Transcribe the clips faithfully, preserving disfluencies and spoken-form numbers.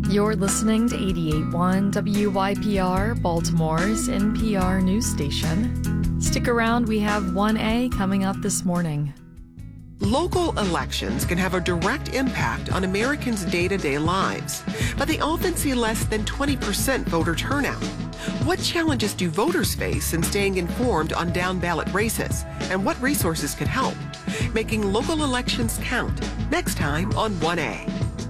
You're listening to eighty-eight point one W Y P R, Baltimore's N P R news station. Stick around, we have one A coming up this morning. Local elections can have a direct impact on Americans' day-to-day lives, but they often see less than twenty percent voter turnout. What challenges do voters face in staying informed on down-ballot races, and what resources can help? Making local elections count, next time on one A.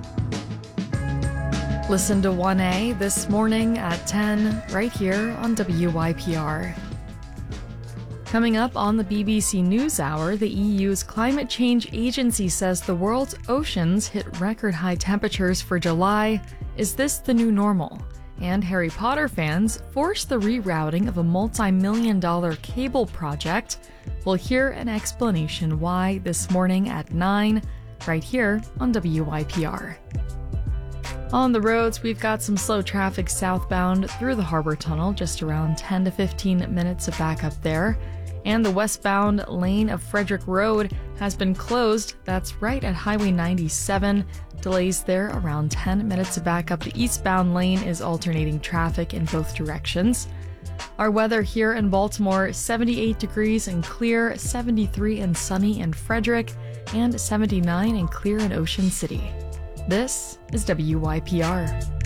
Listen to one A this morning at ten, right here on W Y P R. Coming up on the B B C NewsHour, the E U's Climate Change Agency says the world's oceans hit record-high temperatures for July. Is this the new normal? And Harry Potter fans force the rerouting of a multi-million dollar cable project. We'll hear an explanation why this morning at nine, right here on W Y P R. On the roads, we've got some slow traffic southbound through the Harbor Tunnel, just around ten to fifteen minutes of backup there. And the westbound lane of Frederick Road has been closed. That's right at Highway ninety-seven. Delays there around ten minutes of backup. The eastbound lane is alternating traffic in both directions. Our weather here in Baltimore, seventy-eight degrees and clear, seventy-three and sunny in Frederick, and seventy-nine and clear in Ocean City. This is W Y P R.